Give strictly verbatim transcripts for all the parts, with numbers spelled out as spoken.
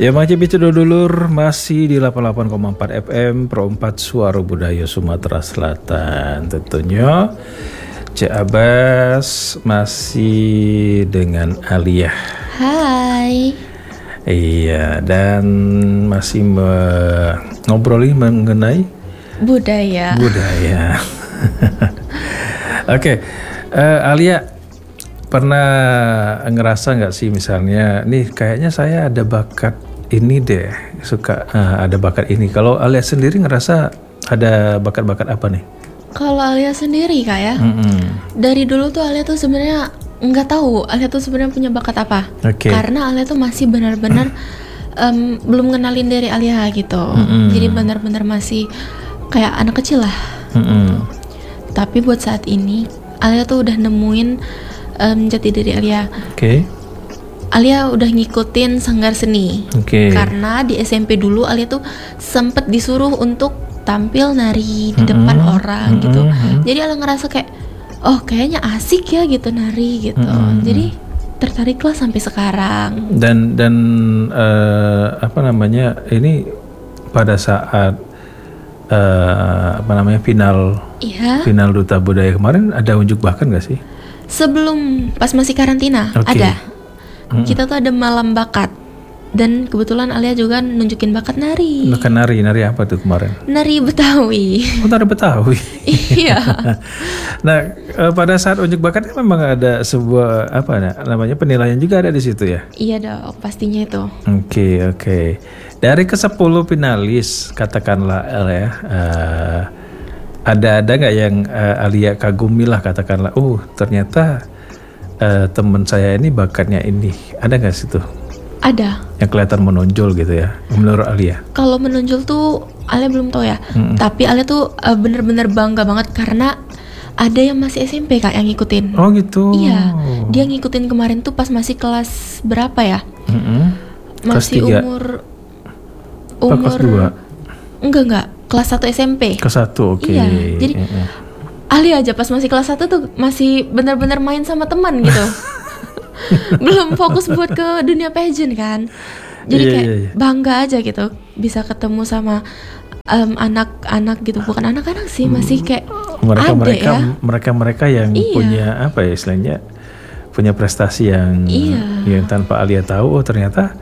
Ya Maci Bicu Dulur masih di delapan puluh delapan koma empat F M Pro empat Suara Budaya Sumatera Selatan. Tentunya Cik Abbas masih dengan Alia. Hai. Iya, dan masih me- ngobrolin mengenai budaya. Budaya. Oke, okay. uh, Alia pernah ngerasa nggak sih misalnya, nih kayaknya saya ada bakat ini deh, suka uh, ada bakat ini. Kalau Alia sendiri ngerasa ada bakat-bakat apa nih? Kalau Alia sendiri kak ya, mm-hmm. dari dulu tuh Alia tuh sebenarnya nggak tahu Alia tuh sebenarnya punya bakat apa. Okay. Karena Alia tuh masih benar-benar um, belum ngenalin diri Alia gitu. Mm-hmm. Jadi benar-benar masih kayak anak kecil lah. Mm-hmm. Tapi buat saat ini Alia tuh udah nemuin Um, jati diri Alia. Oke. Okay. Alia udah ngikutin sanggar seni. Oke. Okay. Karena di S M P dulu Alia tuh sempet disuruh untuk tampil nari di mm-hmm. depan orang mm-hmm. gitu. Jadi Alia ngerasa kayak, oh kayaknya asik ya gitu nari gitu. Mm-hmm. Jadi tertariklah sampai sekarang. Dan dan uh, apa namanya ini pada saat uh, apa namanya final iya. final Duta Budaya kemarin ada unjuk bakat nggak sih? Sebelum pas masih karantina okay. ada hmm. kita tuh ada malam bakat dan kebetulan Alia juga nunjukin bakat nari. Bakat nari, nari apa tuh kemarin? Nari Betawi. Oh, nari Betawi. Iya. Nah pada saat unjuk bakat memang ada sebuah apa namanya penilaian juga ada di situ ya? Iya dong, pastinya itu. Oke okay, oke. Okay. Dari ke sepuluh finalis katakanlah ya. Uh, Ada-ada nggak yang uh, Alia kagumi lah katakanlah, oh ternyata uh, teman saya ini bakatnya ini, ada nggak sih tuh? Ada. Yang kelihatan menonjol gitu ya, menurut Alia? Kalau menonjol tuh Alia belum tahu ya, hmm. tapi Alia tuh uh, bener-bener bangga banget karena ada yang masih S M P kak yang ngikutin. Oh gitu. Iya, dia ngikutin kemarin tuh pas masih kelas berapa ya? Mm-hmm. Masih kelas umur umur kelas dua. Enggak enggak. Kelas satu S M P. Kelas satu, oke. Okay. Iya, jadi mm-hmm. Alia aja pas masih kelas satu tuh masih benar-benar main sama teman gitu. Belum fokus buat ke dunia pageant kan. Jadi yeah, kayak yeah, yeah. bangga aja gitu bisa ketemu sama um, anak-anak gitu. Bukan anak-anak sih, masih kayak mereka-mereka ya. mereka-mereka yang iya. punya apa ya istilahnya? Punya prestasi yang iya. yang tanpa Alia tahu, oh ternyata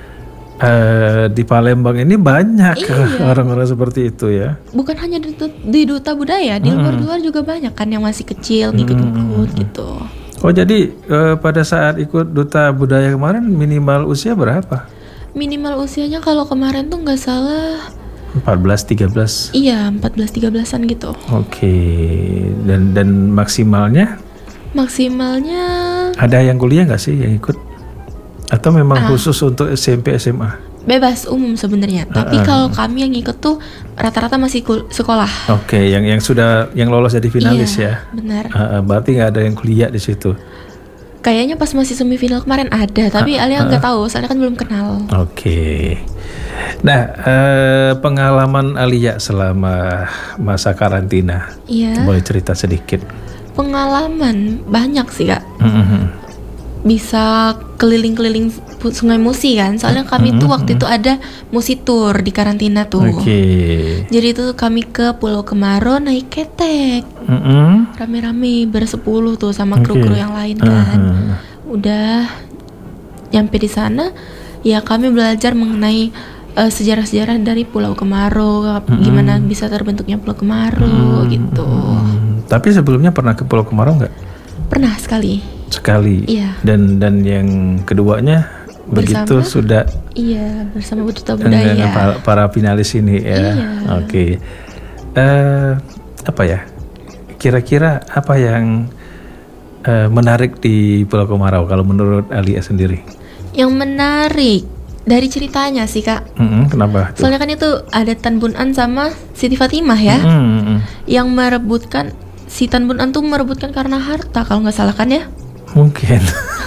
Uh, di Palembang ini banyak iya. orang-orang seperti itu ya. Bukan hanya di, di Duta Budaya, di luar-luar juga banyak kan yang masih kecil ngikut-ngikut hmm. gitu. Oh jadi uh, pada saat ikut Duta Budaya kemarin minimal usia berapa? Minimal usianya kalau kemarin tuh nggak salah empat belas tiga belas. Iya, empat belas tiga belasan gitu. Oke. Okay. Dan dan maksimalnya? Maksimalnya ada yang kuliah nggak sih yang ikut? Atau memang ah. khusus untuk S M P S M A? Bebas umum sebenarnya. Ah, Tapi ah. kalau kami yang ikut tuh rata-rata masih kul- sekolah. Oke, okay, yang yang sudah yang lolos jadi finalis iya, ya. Benar. Ah, berarti nggak ada yang kuliah di situ. Kayaknya pas masih semifinal kemarin ada, tapi ah, Alia nggak ah. tahu, soalnya kan belum kenal. Oke. Okay. Nah, eh, pengalaman Alia selama masa karantina. Iya. Boleh cerita sedikit? Pengalaman banyak sih kak. Mm-hmm. Bisa keliling-keliling Sungai Musi kan, soalnya kami mm-hmm. tuh waktu itu ada Musi Tour di karantina tuh. Okay. Jadi itu kami ke Pulau Kemaro naik ketek, mm-hmm. rame-rame bersepuluh tuh sama okay. kru-kru yang lain kan. Uh-huh. Udah nyampe di sana, ya kami belajar mengenai uh, sejarah-sejarah dari Pulau Kemaro, mm-hmm. gimana bisa terbentuknya Pulau Kemaro mm-hmm. gitu. Tapi sebelumnya pernah ke Pulau Kemaro nggak? Pernah sekali. Sekali. Iya. Dan dan yang keduanya bersama, begitu sudah. Iya, bersama Duta Budaya. Dengan para, para finalis ini ya. Iya. Oke. Okay. Uh, apa ya? Kira-kira apa yang uh, menarik di Pulau Kemarau kalau menurut Alia sendiri? Yang menarik dari ceritanya sih kak. Mm-hmm, kenapa? Tuh? Soalnya kan itu ada Tan Bun An sama Siti Fatimah ya, mm-hmm. yang merebutkan. Si Tan Bun An tuh merebutkan karena harta kalau nggak salah kan ya? Mungkin.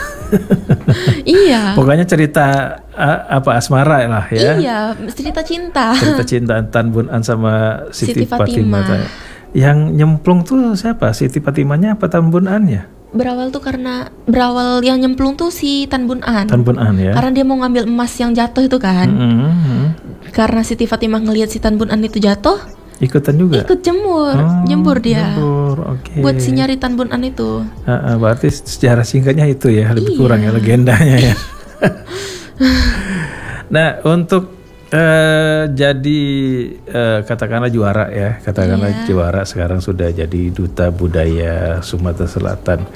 Iya. Pokoknya cerita uh, apa asmara lah ya. Iya, cerita cinta. Cerita cinta Tan Bun An sama Siti, Siti Fatimah. Fatimah. Yang nyemplung tuh siapa? Siti Fatimahnya apa Tan Bun An-nya? berawal tuh karena berawal yang nyemplung tuh si Tan Bun An. Tan Bun An ya. Karena dia mau ngambil emas yang jatuh itu kan. Mm-hmm. Karena Siti Fatimah ngelihat si Tan Bun An itu jatuh, ikutan juga. Ikut jemur, oh, jembur dia. Jembur, oke. Okay. Buat si nyari Tan Bun An itu. Uh, uh, berarti sejarah singkatnya itu ya, lebih iya. kurang ya legendanya ya. Nah, untuk Uh, jadi uh, katakanlah juara ya, katakanlah yeah. juara sekarang sudah jadi duta budaya Sumatera Selatan.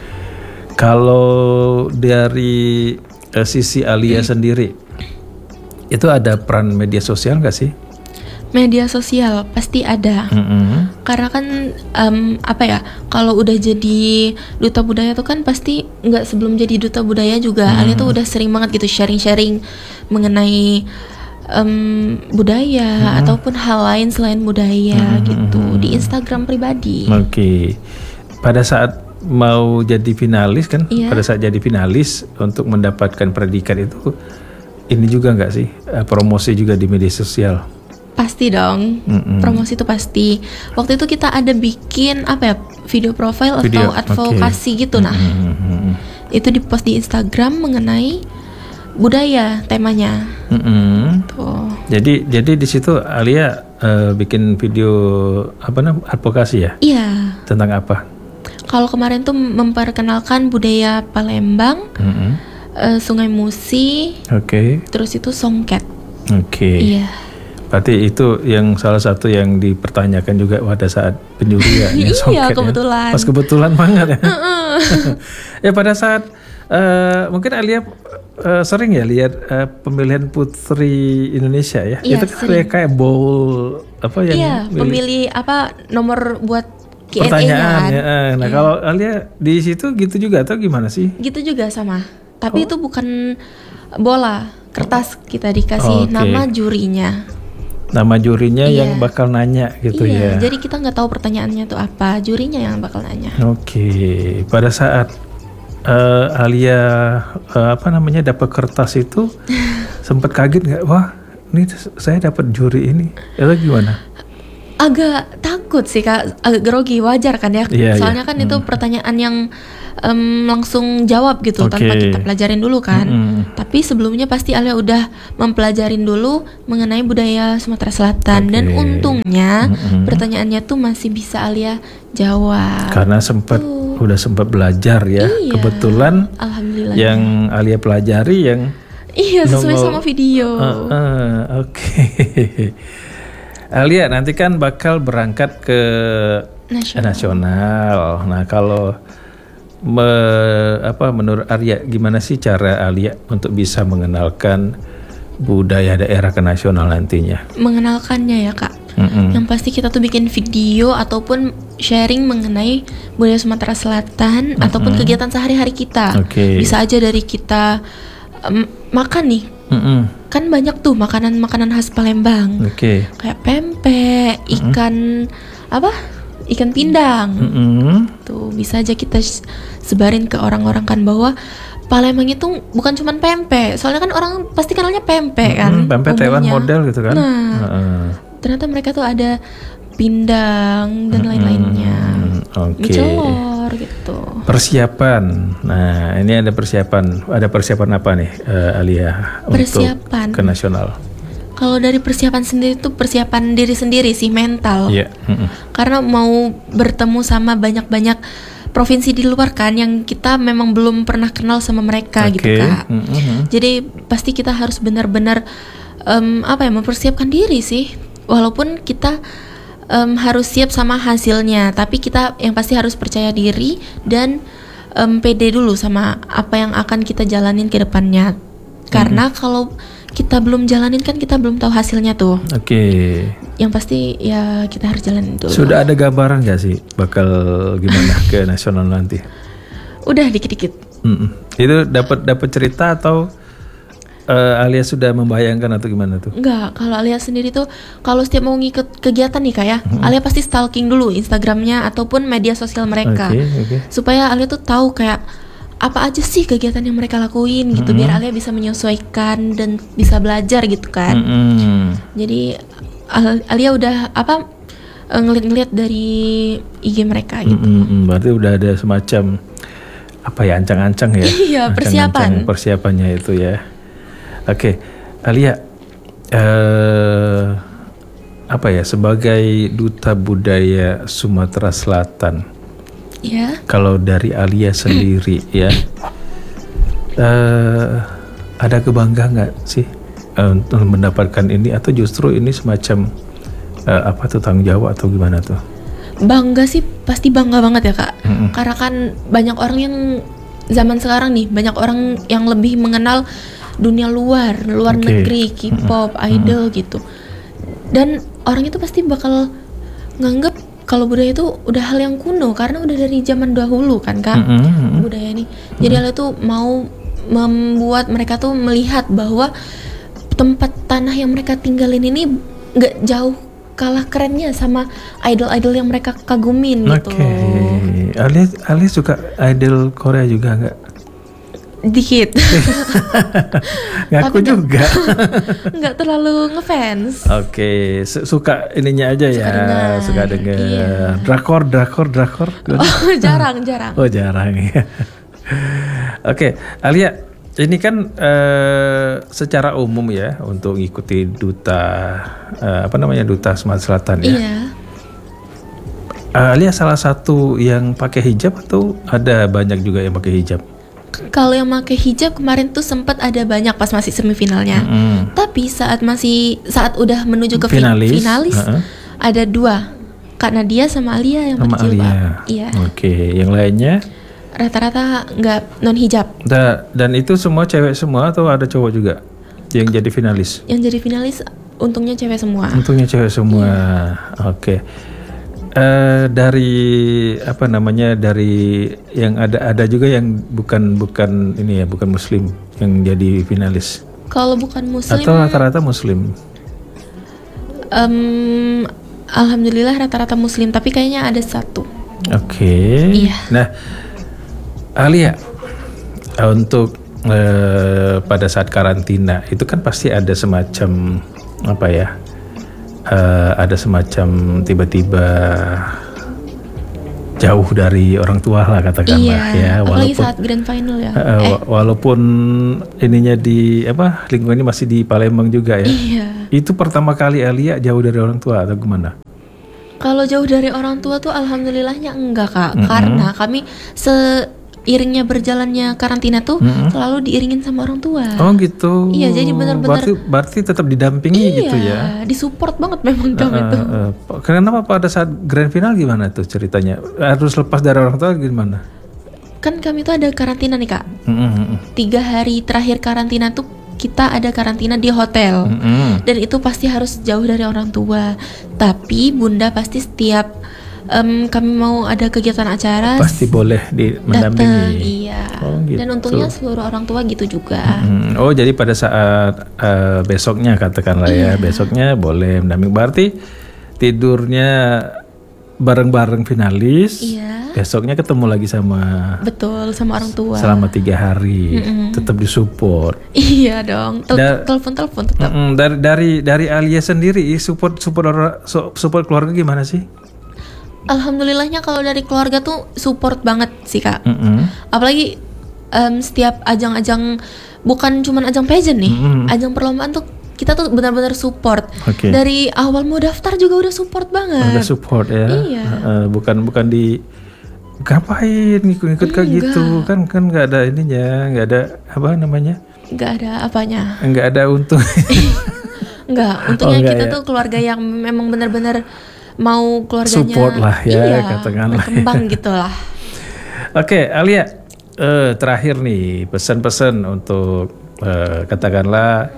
Kalau dari uh, sisi Alia mm. sendiri, itu ada peran media sosial nggak sih? Media sosial pasti ada, mm-hmm. karena kan um, apa ya? Kalau udah jadi duta budaya tuh kan pasti nggak sebelum jadi duta budaya juga, mm. Alia tuh udah sering banget gitu sharing-sharing mengenai Um, budaya hmm. ataupun hal lain selain budaya hmm. gitu di Instagram pribadi. Oke. Okay. Pada saat mau jadi finalis kan, yeah. pada saat jadi finalis untuk mendapatkan predikat itu, ini juga nggak sih promosi juga di media sosial? Pasti dong, mm-mm. promosi itu pasti. Waktu itu kita ada bikin apa ya, video profile video, atau advokasi okay. gitu, nah mm-hmm. itu dipost di Instagram mengenai budaya temanya. Mm-hmm. Tuh. Jadi jadi di situ Alia uh, bikin video apa namanya advokasi ya? Iya. Tentang apa? Kalau kemarin tuh memperkenalkan budaya Palembang, mm-hmm. uh, Sungai Musi. Oke. Okay. Terus itu Songket. Oke. Okay. Iya. Berarti itu yang salah satu yang dipertanyakan juga pada saat penjurian ya, iya, kebetulan. Ya. Pas kebetulan banget ya. Ya pada saat uh, mungkin Alia uh, sering ya lihat uh, pemilihan putri Indonesia ya. Iya, itu kan kayak kayak bowl apa yang iya, pemilih apa nomor buat Q and A pertanyaan kan? Ya. Nah, iya. Kalau Alia di situ gitu juga atau gimana sih? Gitu juga sama. Tapi oh. itu bukan bola, kertas kita dikasih oh, okay. nama jurinya. Nama jurinya iya. yang bakal nanya gitu iya, ya. Jadi kita nggak tahu pertanyaannya tuh apa, jurinya yang bakal nanya. Oke, pada saat uh, Alia uh, apa namanya dapat kertas itu sempat kaget nggak? Wah, ini saya dapat juri ini. Itu gimana? Agak takut sih Kak, agak grogi, wajar kan ya. Iya, soalnya iya. kan hmm. itu pertanyaan yang um, langsung jawab gitu okay. tanpa kita pelajarin dulu kan. Mm-hmm. Tapi sebelumnya pasti Alia udah mempelajarin dulu mengenai budaya Sumatera Selatan okay. dan untungnya mm-hmm. pertanyaannya tuh masih bisa Alia jawab. Karena sempat uh. udah sempat belajar ya. Iya. Kebetulan alhamdulillah yang Alia pelajari yang iya sesuai nomor, sama video. Uh, uh, Oke. Okay. Alia nanti kan bakal berangkat ke nasional. nasional. Nah kalau me, apa menurut Alia gimana sih cara Alia untuk bisa mengenalkan budaya daerah ke nasional nantinya? Mengenalkannya ya Kak. Mm-mm. Yang pasti kita tuh bikin video ataupun sharing mengenai budaya Sumatera Selatan mm-mm. ataupun kegiatan sehari-hari kita. Okay. Bisa aja dari kita um, makan nih. Mm-mm. Kan banyak tuh makanan-makanan khas Palembang. Oke. Okay. Kayak pempek, ikan mm-mm. apa? Ikan pindang. Mm-hmm. Tuh bisa aja kita sebarin ke orang-orang kan bahwa Palembang itu bukan cuma pempek. Soalnya kan orang pasti kenalnya pempek kan. Mm-hmm. Pempek Taiwan model gitu kan. Nah, uh. ternyata mereka tuh ada pindang dan mm-hmm. lain-lainnya. Oke. Okay. Celor gitu. Persiapan. Nah, ini ada persiapan. Ada persiapan apa nih, uh, Alia persiapan. Untuk ke nasional? Kalau dari persiapan sendiri tuh persiapan diri sendiri sih, mental. Yeah. Mm-hmm. Karena mau bertemu sama banyak-banyak provinsi di luar kan yang kita memang belum pernah kenal sama mereka okay. gitu Kak. Mm-hmm. Jadi pasti kita harus benar-benar um, apa ya mempersiapkan diri sih. Walaupun kita um, harus siap sama hasilnya, tapi kita yang pasti harus percaya diri dan um, pede dulu sama apa yang akan kita jalanin ke depannya. Karena mm-hmm. kalau kita belum jalanin kan kita belum tahu hasilnya tuh. Oke. Okay. Yang pasti ya kita harus jalanin dulu. Sudah ada gambaran gak sih bakal gimana ke nasional nanti? Udah dikit-dikit. Mm-mm. Itu dapat dapat cerita atau uh, Alia sudah membayangkan atau gimana tuh? Enggak, kalau Alia sendiri tuh kalau setiap mau ngikut kegiatan nih Kak ya, mm-hmm. Alia pasti stalking dulu Instagramnya ataupun media sosial mereka. Okay, okay. Supaya Alia tuh tahu kayak apa aja sih kegiatan yang mereka lakuin gitu, mm-hmm. biar Alia bisa menyesuaikan dan bisa belajar gitu kan. Mm-hmm. Jadi Alia udah apa ngeliat-ngeliat dari I G mereka gitu. Mm-hmm. Berarti udah ada semacam apa ya ancang-ancang ya. Iya, persiapan. Persiapannya itu ya. Oke, Alia, eh, apa ya sebagai duta budaya Sumatera Selatan. Ya. Kalau dari Alia sendiri ya, uh, ada kebanggaan nggak sih uh, untuk mendapatkan ini atau justru ini semacam uh, apa tuh tanggung jawab atau gimana tuh? Bangga sih, pasti bangga banget ya kak. Mm-mm. Karena kan banyak orang yang zaman sekarang nih, banyak orang yang lebih mengenal dunia luar, luar Okay. negeri, K-pop, Mm-mm. idol Mm-mm. gitu. Dan orang itu pasti bakal nganggep kalau budaya itu udah hal yang kuno karena udah dari zaman dahulu kan kak. Mm-mm. Budaya ini. Jadi Allah tuh mau membuat mereka tuh melihat bahwa tempat tanah yang mereka tinggalin ini nggak jauh kalah kerennya sama idol-idol yang mereka kagumin Oke, gitu. Alia, Alia suka idol Korea juga nggak? Dikit. Ngaku Tapi juga. nggak terlalu ngefans. Oke, su- suka ininya aja Suka ya, dengar, suka dengar. iya. Drakor, drakor, drakor. Oh, jarang, jarang. Oh jarang ya. Oke, Alia, ini kan eh, secara umum ya untuk ngikuti duta eh, apa namanya duta Sumatera Selatan ya. Iya. Eh, Alia salah satu yang pakai hijab atau ada banyak juga yang pakai hijab? Kalau yang pakai hijab kemarin tuh sempat ada banyak pas masih semifinalnya. Mm-mm. Tapi saat masih saat udah menuju ke fi- Finalis, finalis, uh-uh. ada dua, Kak Nadia sama Alia yang Sama pakai jilbab. Alia. Iya. Oke, yang lainnya? Rata-rata nggak non hijab. Da- dan itu semua cewek semua atau ada cowok juga yang jadi finalis? Yang jadi finalis untungnya cewek semua. Untungnya cewek semua. Oke. Eh, dari apa namanya dari yang ada ada juga yang bukan bukan ini ya bukan muslim yang jadi finalis Kalau bukan muslim, atau rata-rata muslim. em, alhamdulillah rata-rata muslim. Tapi kayaknya ada satu. Oke. Iya. Nah, Alia, untuk eh, pada saat karantina itu kan pasti ada semacam apa ya? eh, ada semacam tiba-tiba jauh dari orang tua lah katakanlah Iya. ya. Apalagi Walaupun saat grand final ya. eh, eh, wa- walaupun ininya di apa lingkungannya masih di Palembang juga ya. iya. Itu pertama kali Alia jauh dari orang tua atau gimana? Kalau jauh dari orang tua tuh alhamdulillahnya enggak kak. Mm-mm. Karena kami seiringnya berjalannya karantina tuh Mm-mm. selalu diiringin sama orang tua. Oh gitu. Iya, jadi benar-benar- Berarti, berarti tetap didampingi iya, gitu ya. disupport banget memang kami Eh, tuh. eh, eh, Kenapa pada saat grand final gimana tuh ceritanya? Harus lepas dari orang tua gimana? Kan kami tuh ada karantina nih kak. Mm, mm, mm, Tiga hari terakhir karantina tuh kita ada karantina di hotel. mm, mm. Dan itu pasti harus jauh dari orang tua. Tapi bunda pasti setiap em, kami mau ada kegiatan acara Pasti boleh di datang. mendampingi. Iya. Oh, gitu. Dan untungnya seluruh orang tua gitu juga. Mm, oh jadi pada saat eh, besoknya katakanlah ya, Iya. besoknya boleh mendampingi. Berarti tidurnya bareng-bareng finalis. Iya. Besoknya ketemu lagi sama Betul, sama orang tua. selama tiga hari, Mm-mm. tetap disupport. Iya dong. Tel- Da- Telepon-telepon tetap. Mm-mm, dari dari dari Alia sendiri support support orang- su- support keluarga gimana sih? Alhamdulillahnya kalau dari keluarga tuh support banget sih kak. Mm-mm. Apalagi em, setiap ajang-ajang, bukan cuman ajang pageant nih, Mm-mm. ajang perlombaan tuh kita tuh benar-benar support. Oke. Dari awal mau daftar juga udah support banget. Ada support ya. Iya. Eh, bukan bukan di ngapain ngikut-ngikut kayak Enggak. gitu kan kan nggak ada ininya nggak ada apa namanya Nggak ada apanya. nggak ada untung. Enggak, untungnya Oh, enggak kita ya. tuh keluarga yang memang benar-benar mau keluarganya Support lah ya, iya, katakanlah ya. berkembang gitu lah. Oke Alia, eh, terakhir nih pesan-pesan untuk eh, katakanlah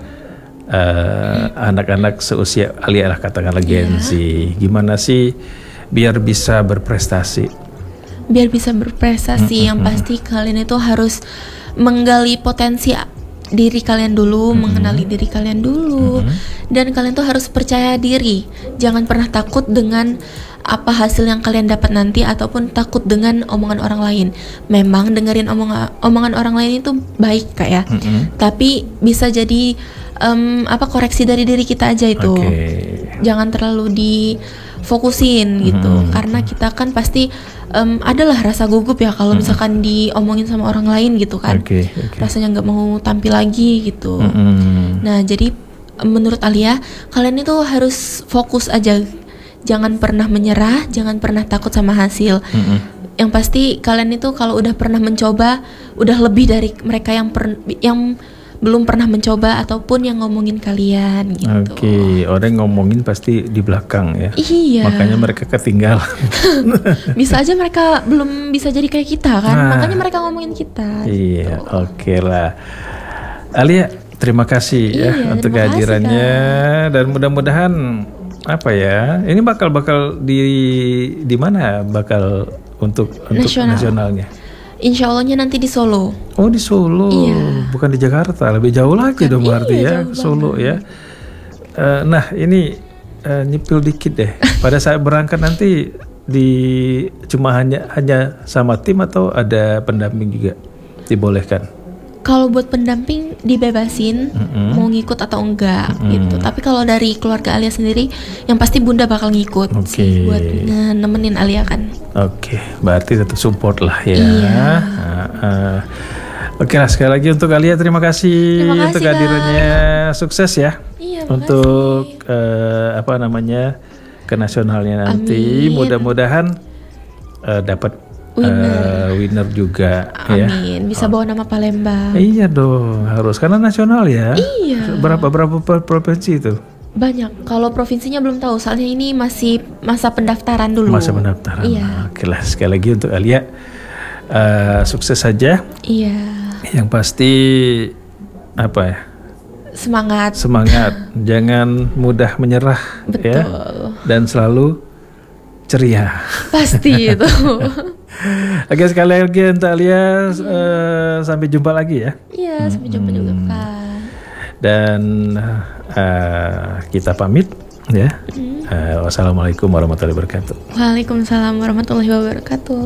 eh, anak-anak seusia Alia lah katakanlah Gen Z, gimana sih biar bisa berprestasi? Biar bisa berprestasi, yang pasti kalian itu harus menggali potensi diri kalian dulu, mengenali diri kalian dulu, dan kalian tuh harus percaya diri. Jangan pernah takut dengan apa hasil yang kalian dapat nanti, ataupun takut dengan omongan orang lain. Memang dengerin omongan omongan orang lain itu baik kak ya, Mm-mm. tapi bisa jadi em, apa koreksi dari diri kita aja itu. Oke. jangan terlalu difokusin gitu, hmm. karena kita kan pasti um, adalah rasa gugup ya kalau hmm. misalkan diomongin sama orang lain gitu kan, okay, okay. rasanya nggak mau tampil lagi gitu. Hmm. Nah jadi menurut Alia, kalian itu harus fokus aja, jangan pernah menyerah, jangan pernah takut sama hasil. Hmm. Yang pasti kalian itu kalau udah pernah mencoba, udah lebih dari mereka yang per, yang belum pernah mencoba ataupun yang ngomongin kalian gitu. Oke, okay. Orang ngomongin pasti di belakang ya. Iya. Makanya mereka ketinggalan. Bisa aja mereka belum bisa jadi kayak kita kan, nah, makanya mereka ngomongin kita. Iya, gitu. Oke okay lah. Alia, terima kasih iya, ya untuk kehadirannya dan mudah-mudahan apa ya, ini bakal bakal di di mana bakal untuk untuk Nasional. nasionalnya. Insya Allahnya nanti di Solo. Oh di Solo, iya. Bukan di Jakarta, lebih jauh lagi bukan, dong berarti iya, ya Solo banget. Ya. Uh, nah ini uh, nyipil dikit deh. Pada saat berangkat nanti di cuma hanya hanya sama tim atau ada pendamping juga dibolehkan? Kalau buat pendamping dibebasin, mm-hmm. mau ngikut atau enggak mm-hmm. gitu. Tapi kalau dari keluarga Alia sendiri, yang pasti Bunda bakal ngikut okay. sih buat nemenin Alia kan. Oke, okay. Berarti tetap support lah ya. Iya. Uh, uh. Oke okay lah, sekali lagi untuk Alia terima kasih, terima kasih untuk kehadirannya, sukses ya. Iya, untuk uh, apa namanya ke nasionalnya nanti. Amin. Mudah-mudahan uh, dapat winner. Uh, winner juga. Amin. Ya. Bisa bawa nama Palembang. Iya dong, harus karena nasional ya. Iya. Berapa berapa provinsi itu? Banyak. Kalau provinsinya belum tahu, soalnya ini masih masa pendaftaran dulu. Masa pendaftaran. Iya. Oke lah, sekali lagi untuk Alia uh, sukses saja. Iya. Yang pasti apa ya? Semangat. Semangat. Jangan mudah menyerah. Betul. Ya. Dan selalu ceria. Pasti itu. Oke, sekali lagi untuk Alia, uh, sampai jumpa lagi ya. Iya, hmm. sampai jumpa juga Kak. Dan uh, kita pamit ya. Hmm. Uh, wassalamualaikum warahmatullahi wabarakatuh. Waalaikumsalam warahmatullahi wabarakatuh.